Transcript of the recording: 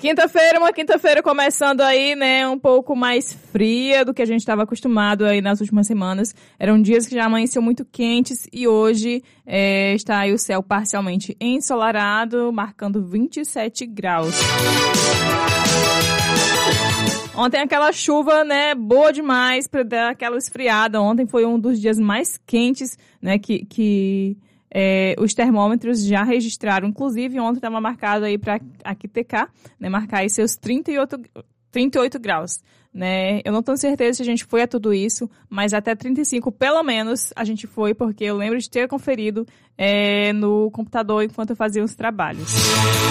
Uma quinta-feira começando aí, né, um pouco mais fria do que a gente estava acostumado aí nas últimas semanas. Eram dias que já amanheceu muito quentes e hoje está aí o céu parcialmente ensolarado, marcando 27 graus. Ontem aquela chuva, né, boa demais para dar aquela esfriada. Ontem foi um dos dias mais quentes, né, que os termômetros já registraram. Inclusive, ontem estava marcado aí para a QTK, né, marcar aí seus 38 graus. Né? Eu não tenho certeza se a gente foi a tudo isso, mas até 35 pelo menos a gente foi, porque eu lembro de ter conferido no computador enquanto eu fazia os trabalhos.